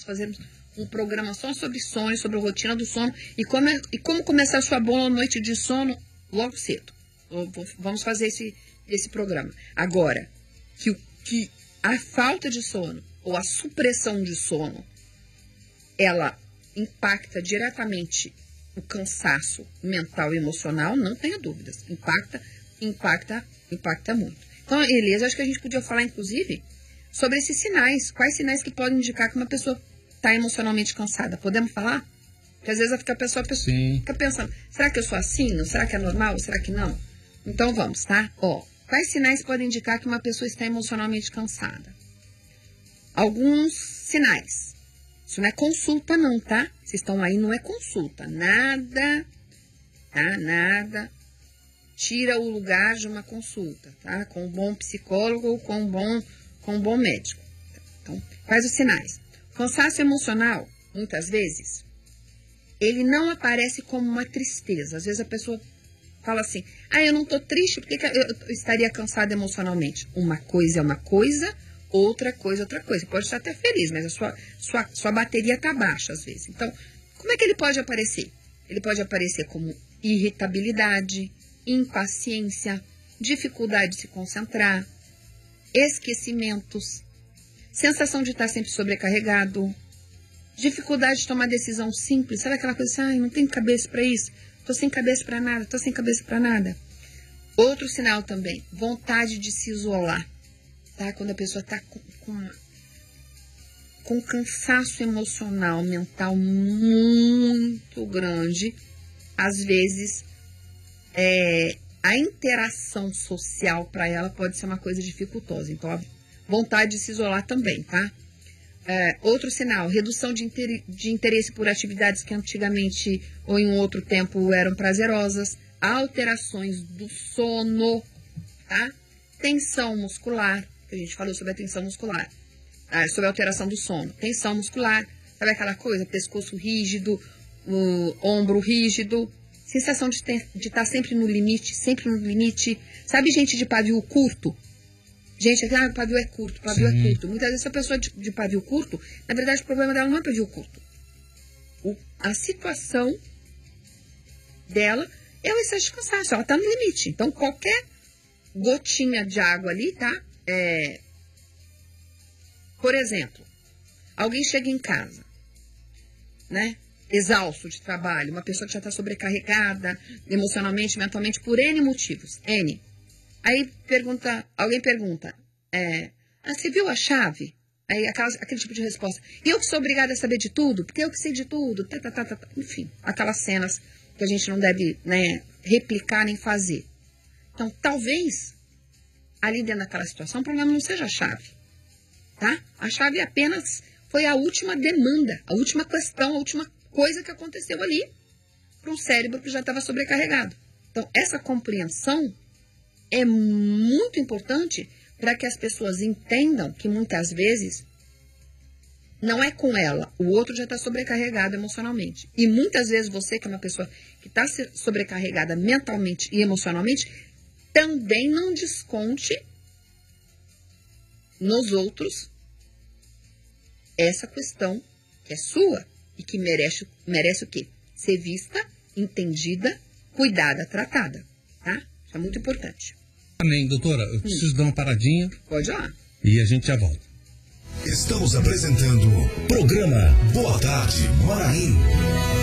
fazermos um programa só sobre sono e sobre a rotina do sono e como começar a sua boa noite de sono logo cedo. Vamos fazer esse programa. Agora, que a falta de sono ou a supressão de sono, ela impacta diretamente o cansaço mental e emocional, não tenha dúvidas. Impacta muito. Então, Elias, acho que a gente podia falar, inclusive, sobre esses sinais. Quais sinais que podem indicar que uma pessoa está emocionalmente cansada? Podemos falar? Porque às vezes a pessoa fica pensando, será que eu sou assim? Será que é normal? Será que não? Então vamos, tá? Quais sinais podem indicar que uma pessoa está emocionalmente cansada? Alguns sinais. Isso não é consulta não, tá? Vocês estão aí, não é consulta. Nada, tá? Nada tira o lugar de uma consulta, tá? Com um bom psicólogo ou com um bom médico. Então, quais os sinais? Cansaço emocional, muitas vezes, ele não aparece como uma tristeza. Às vezes a pessoa fala assim, eu não tô triste, por que eu estaria cansada emocionalmente? Uma coisa é uma coisa, outra coisa é outra coisa. Pode estar até feliz, mas a sua bateria tá baixa às vezes. Então, como é que ele pode aparecer? Ele pode aparecer como irritabilidade, impaciência, dificuldade de se concentrar, esquecimentos, sensação de estar sempre sobrecarregado, dificuldade de tomar decisão simples. Sabe aquela coisa assim, não tenho cabeça para isso, tô sem cabeça para nada, Outro sinal também, vontade de se isolar, tá? Quando a pessoa tá com cansaço emocional, mental muito grande, às vezes a interação social para ela pode ser uma coisa dificultosa. Então, a vontade de se isolar também, tá? Outro sinal, redução de interesse por atividades que antigamente ou em um outro tempo eram prazerosas, alterações do sono, tá? Tensão muscular, que a gente falou sobre a tensão muscular, sobre a alteração do sono. Tensão muscular, sabe aquela coisa? Pescoço rígido, o ombro rígido, sensação de estar sempre no limite. Sabe gente de pavio curto? Gente, o pavio é curto. Muitas vezes a pessoa de pavio curto, na verdade o problema dela não é pavio curto. A situação dela é o excesso de cansaço, ela está no limite. Então qualquer gotinha de água ali, tá? Por exemplo, alguém chega em casa, né? Exausto de trabalho, uma pessoa que já está sobrecarregada emocionalmente, mentalmente, por N motivos, N. Aí alguém pergunta, você viu a chave? Aí aquele tipo de resposta, e eu que sou obrigada a saber de tudo, porque eu que sei de tudo, enfim, aquelas cenas que a gente não deve, né, replicar nem fazer. Então, talvez, ali dentro daquela situação, o problema não seja a chave, tá? A chave apenas foi a última demanda, a última questão, a última coisa que aconteceu ali para um cérebro que já estava sobrecarregado. Então, essa compreensão é muito importante para que as pessoas entendam que muitas vezes não é com ela, o outro já está sobrecarregado emocionalmente. E muitas vezes você, que é uma pessoa que está sobrecarregada mentalmente e emocionalmente, também não desconte nos outros essa questão que é sua e que merece o quê? Ser vista, entendida, cuidada, tratada, tá? Isso é muito importante. Amém, doutora. Eu preciso dar uma paradinha. Pode ir lá. E a gente já volta. Estamos apresentando o programa Boa Tarde, Maranhão.